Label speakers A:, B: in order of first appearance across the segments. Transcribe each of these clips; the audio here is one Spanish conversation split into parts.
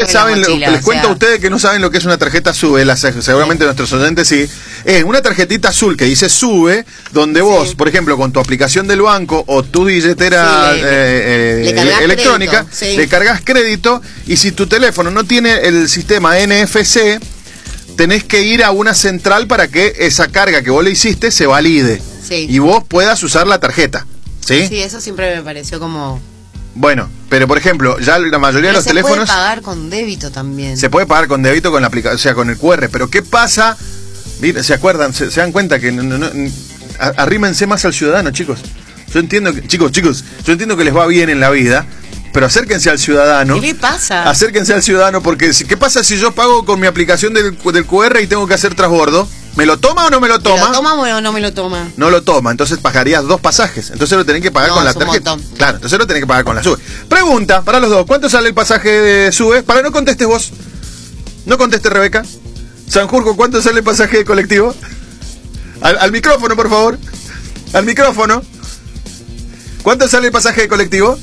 A: ustedes saben, les cuento a ustedes que no saben lo que es una tarjeta SUBE, seguramente nuestros oyentes sí. Es una tarjetita azul que dice SUBE, donde vos, por ejemplo, con tu aplicación del banco o tu billetera electrónica, le cargas crédito, y si tu teléfono no tiene el sistema NFC, tenés que ir a una central para que esa carga que vos le hiciste se valide y vos puedas usar la tarjeta. ¿Sí?
B: Sí, eso siempre me pareció como...
A: Bueno, pero por ejemplo, ya la mayoría de los teléfonos...
B: Se puede pagar con débito también.
A: Se puede pagar con débito con la aplicación, o sea, con el QR, pero ¿qué pasa? Mira, ¿se acuerdan? ¿Se dan cuenta que arrímense más al ciudadano, chicos? Yo entiendo que, chicos, yo entiendo que les va bien en la vida, pero acérquense al ciudadano.
B: ¿Qué le pasa?
A: Acérquense al ciudadano, porque ¿qué pasa si yo pago con mi aplicación del QR y tengo que hacer transbordo? ¿Me lo toma o no me lo toma?
B: ¿Me lo toma o no me lo toma?
A: No lo toma, entonces pagarías 2 pasajes. Entonces lo tenés que pagar con la tarjeta. Claro, entonces lo tenés que pagar con la SUBE. Pregunta para los dos, ¿cuánto sale el pasaje de SUBE? Para, no contestes vos. No conteste Rebeca. Sanjurjo, ¿cuánto sale el pasaje de colectivo? Al micrófono, por favor. Al micrófono. ¿Cuánto sale el pasaje de colectivo?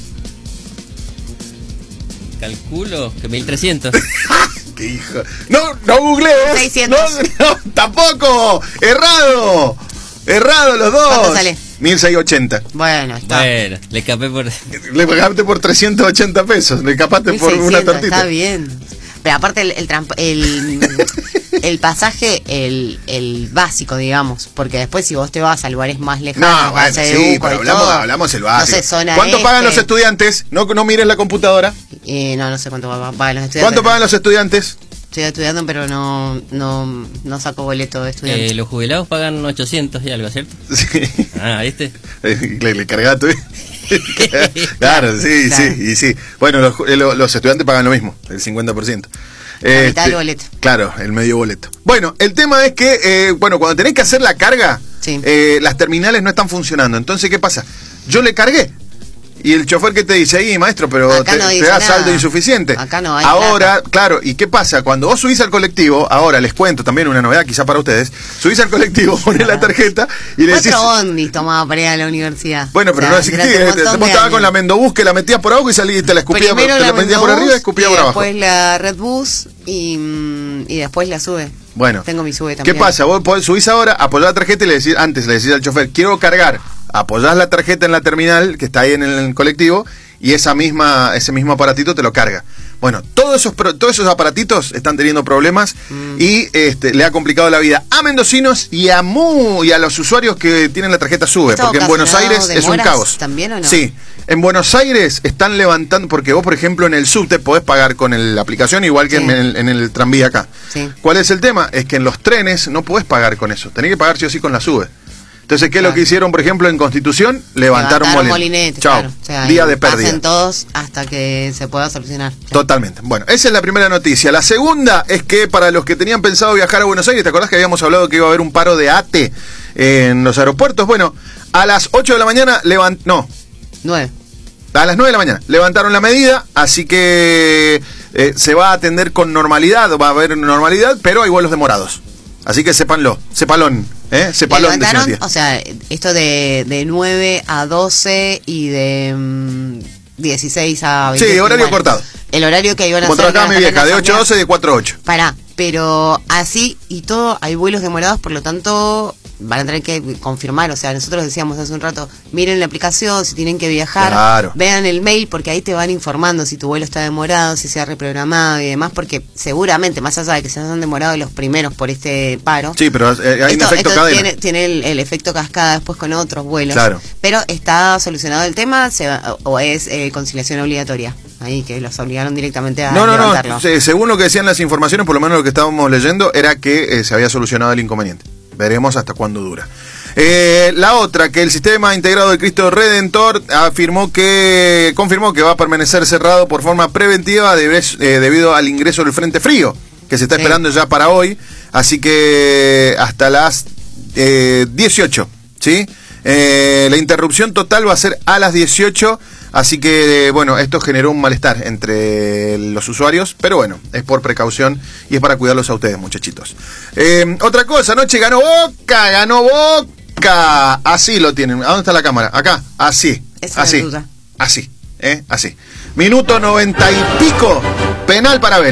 C: Calculo que 1.300.
A: ¡Qué hijo! No googlees.
B: 600.
A: No, tampoco. Errado los dos.
B: ¿Cuánto sale?
A: 1.680.
B: Bueno, está.
C: Bueno, le
A: pagaste por 380 pesos. Le escapaste por una tortita.
B: Está bien. Pero aparte el pasaje, el básico, digamos, porque después si vos te vas a lugares más lejanos,
A: no, bueno, sí, pero hablamos el básico.
B: No sé, zona
A: ¿Cuánto pagan los estudiantes? No mires la computadora.
B: No sé cuánto pagan los estudiantes.
A: ¿Cuánto pagan los estudiantes?
B: Estoy estudiando, pero no saco boleto de estudiante.
C: Los jubilados pagan 800 y algo, ¿cierto?
A: Sí.
C: ¿Viste?
A: Le cargaste. Claro, sí, claro. Sí. Bueno, los estudiantes pagan lo mismo, el 50%.
B: La mitad del boleto.
A: Claro, el medio boleto. Bueno, el tema es que, cuando tenés que hacer la carga, las terminales no están funcionando. Entonces, ¿qué pasa? Yo le cargué. Y el chofer que te dice ahí, maestro, pero te da saldo insuficiente.
B: Acá no hay
A: ahora, plata. Claro, ¿y qué pasa? Cuando vos subís al colectivo, ahora les cuento también una novedad quizá para ustedes, subís al colectivo, ponés la tarjeta y le decís...
B: 4 bondis tomaba para ir a la universidad.
A: Bueno, pero no existía. Vos estabas con la Mendobús que la metías por abajo y salí, te la escupía, te la metías por arriba y escupía por abajo.
B: Después la Redbus y después la SUBE.
A: Bueno,
B: tengo mi SUBE también.
A: ¿Qué pasa? Vos subís ahora, apoyás la tarjeta y le decís al chofer, quiero cargar. Apoyás la tarjeta en la terminal que está ahí en el colectivo y ese mismo aparatito te lo carga. Bueno, todos esos aparatitos están teniendo problemas y le ha complicado la vida a mendocinos y a los usuarios que tienen la tarjeta SUBE, porque en Buenos Aires es un caos.
B: ¿También o no?
A: Sí, en Buenos Aires están levantando, porque vos, por ejemplo, en el subte podés pagar con la aplicación igual que en el tranvía acá. Sí. ¿Cuál es el tema? Es que en los trenes no podés pagar con eso, tenés que pagar sí o sí con la SUBE. Entonces, ¿qué es lo que hicieron, por ejemplo, en Constitución? Levantaron molinete. Chao.
B: Claro. O sea,
A: día de pérdida.
B: Pasen todos hasta que se pueda solucionar.
A: Totalmente. Bueno, esa es la primera noticia. La segunda es que para los que tenían pensado viajar a Buenos Aires, ¿te acordás que habíamos hablado que iba a haber un paro de ATE en los aeropuertos? Bueno, a las 8 de la mañana
B: 9.
A: A las 9 de la mañana levantaron la medida, así que se va a atender con normalidad, va a haber normalidad, pero hay vuelos demorados. Así que cepalón,
B: levantaron, o sea, esto de 9 a 12 y de 16 a 20.
A: Sí, horario cortado.
B: El horario que iban a hacer.
A: Como trabajaba mi vieja, de 8 a 12 y de 4 a 8.
B: Pará, pero así y todo, hay vuelos demorados, por lo tanto van a tener que confirmar. O sea, nosotros decíamos hace un rato, miren la aplicación, si tienen que viajar, vean el mail, porque ahí te van informando si tu vuelo está demorado, si se ha reprogramado y demás, porque seguramente, más allá de que se han demorado los primeros por este paro,
A: sí, pero hay un efecto cadena.
B: Tiene el efecto cascada después con otros vuelos.
A: Claro.
B: Pero está solucionado el tema, o es conciliación obligatoria. Ahí que los obligaron directamente a levantarlo.
A: No, según lo que decían las informaciones, por lo menos lo que estábamos leyendo, era que se había solucionado el inconveniente. Veremos hasta cuándo dura. La otra, que el Sistema Integrado de Cristo Redentor confirmó que va a permanecer cerrado por forma preventiva debido al ingreso del Frente Frío, que se está esperando ya para hoy, así que hasta las 18, ¿sí? La interrupción total va a ser a las 18. Así que, bueno, esto generó un malestar entre los usuarios, pero bueno, es por precaución y es para cuidarlos a ustedes, muchachitos. Otra cosa, anoche ganó Boca. Así lo tienen. ¿A dónde está la cámara? Acá, así. Así. Minuto 90 y pico, penal para Vélez.